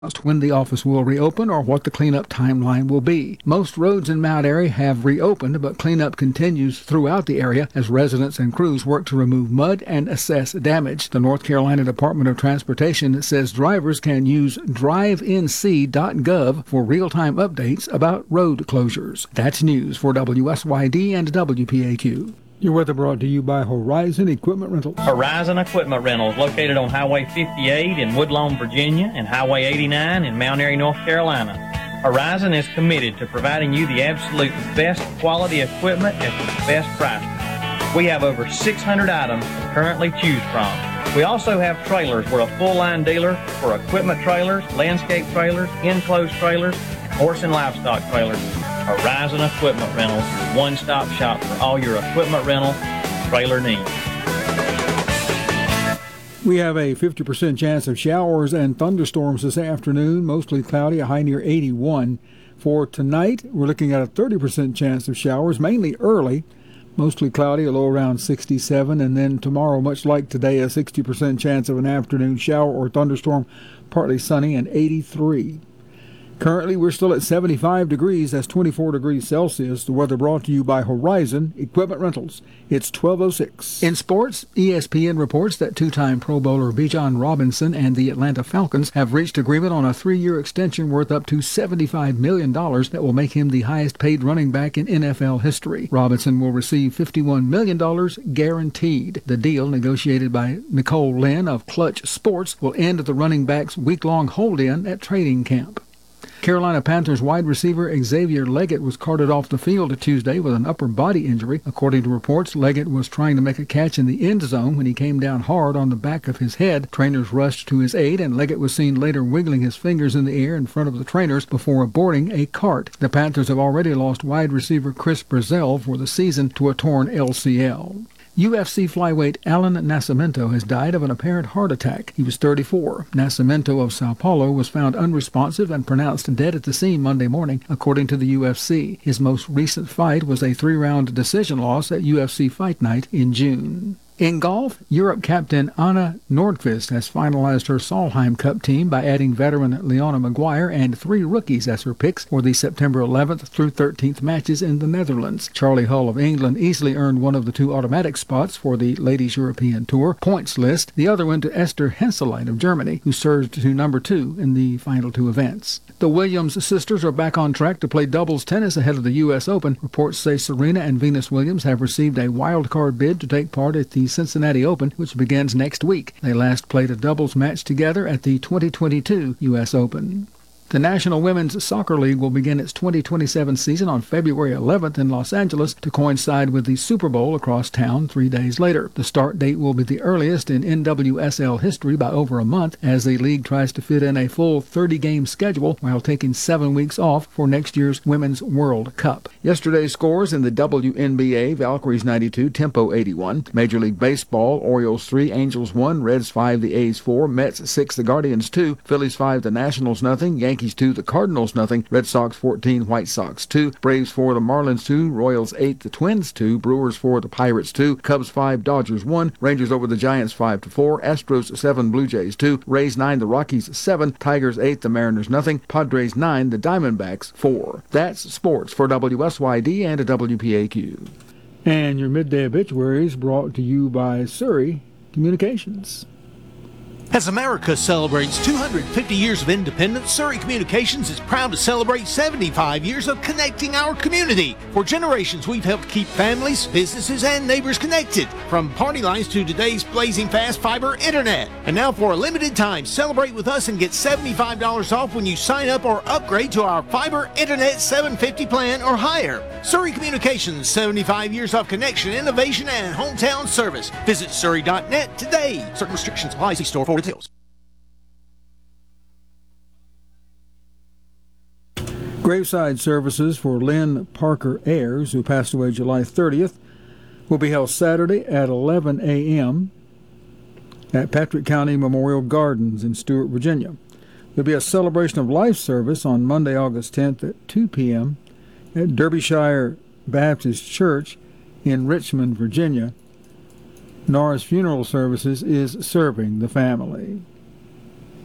when the office will reopen or what the cleanup timeline will be. Most roads in Mount Airy have reopened, but cleanup continues throughout the area as residents and crews work to remove mud and assess damage. The North Carolina Department of Transportation says drivers can use drivenc.gov for real-time updates about road closures. That's news for WSYD and WPAQ. Your weather brought to you by Horizon Equipment Rentals. Horizon Equipment Rentals, located on Highway 58 in Woodlawn, Virginia, and Highway 89 in Mount Airy, North Carolina. Horizon is committed to providing you the absolute best quality equipment at the best price. We have over 600 items to currently choose from. We also have trailers. We're a full-line dealer for equipment trailers, landscape trailers, enclosed trailers, horse and livestock trailers. Horizon Equipment Rentals, your one-stop shop for all your equipment rental trailer needs. We have a 50% chance of showers and thunderstorms this afternoon, mostly cloudy, a high near 81. For tonight, we're looking at a 30% chance of showers, mainly early, mostly cloudy, a low around 67. And then tomorrow, much like today, a 60% chance of an afternoon shower or thunderstorm, partly sunny, and 83. Currently, we're still at 75 degrees. That's 24 degrees Celsius. The weather brought to you by Horizon Equipment Rentals. It's 12:06. In sports, ESPN reports that two-time Pro Bowler Bijan Robinson and the Atlanta Falcons have reached agreement on a 3-year extension worth up to $75 million that will make him the highest-paid running back in NFL history. Robinson will receive $51 million guaranteed. The deal, negotiated by Nicole Lynn of Clutch Sports, will end the running back's week-long hold-in at training camp. Carolina Panthers wide receiver Xavier Leggett was carted off the field Tuesday with an upper body injury. According to reports, Leggett was trying to make a catch in the end zone when he came down hard on the back of his head. Trainers rushed to his aid, and Leggett was seen later wiggling his fingers in the air in front of the trainers before boarding a cart. The Panthers have already lost wide receiver Chris Brazzell for the season to a torn LCL. UFC flyweight Alan Nascimento has died of an apparent heart attack. He was 34. Nascimento of Sao Paulo was found unresponsive and pronounced dead at the scene Monday morning, according to the UFC. His most recent fight was a 3-round decision loss at UFC Fight Night in June. In golf, Europe captain Anna Nordqvist has finalized her Solheim Cup team by adding veteran Leona Maguire and 3 rookies as her picks for the September 11th through 13th matches in the Netherlands. Charlie Hull of England easily earned one of the 2 automatic spots for the Ladies European Tour points list. The other went to Esther Henseleit of Germany, who surged to number 2 in the final 2 events. The Williams sisters are back on track to play doubles tennis ahead of the U.S. Open. Reports say Serena and Venus Williams have received a wild card bid to take part at the Cincinnati Open, which begins next week. They last played a doubles match together at the 2022 U.S. Open. The National Women's Soccer League will begin its 2027 season on February 11th in Los Angeles to coincide with the Super Bowl across town 3 days later. The start date will be the earliest in NWSL history by over a month, as the league tries to fit in a full 30-game schedule while taking 7 weeks off for next year's Women's World Cup. Yesterday's scores in the WNBA: Valkyries 92, Tempo 81. Major League Baseball: Orioles 3, Angels 1, Reds 5, the A's 4, Mets 6, the Guardians 2, Phillies 5, the Nationals nothing, Yankees 2, the Cardinals nothing, Red Sox 14, White Sox 2, Braves 4, the Marlins 2, Royals 8, the Twins 2, Brewers 4, the Pirates 2, Cubs 5, Dodgers 1, Rangers over the Giants 5-4, Astros 7, Blue Jays 2, Rays 9, the Rockies 7, Tigers 8, the Mariners nothing, Padres 9, the Diamondbacks 4. That's sports for WSYD and WPAQ. And your midday obituaries brought to you by Surrey Communications. As America celebrates 250 years of independence, Surrey Communications is proud to celebrate 75 years of connecting our community. For generations, we've helped keep families, businesses, and neighbors connected, from party lines to today's blazing fast fiber internet. And now for a limited time, celebrate with us and get $75 off when you sign up or upgrade to our fiber internet 750 plan or higher. Surrey Communications, 75 years of connection, innovation, and hometown service. Visit surrey.net today. Certain restrictions apply. See store for details. Graveside services for Lynn Parker Ayers, who passed away July 30th, will be held Saturday at 11 a.m. at Patrick County Memorial Gardens in Stewart, Virginia. There'll be a celebration of life service on Monday, August 10th at 2 p.m. at Derbyshire Baptist Church in Richmond, Virginia. Norris Funeral Services is serving the family.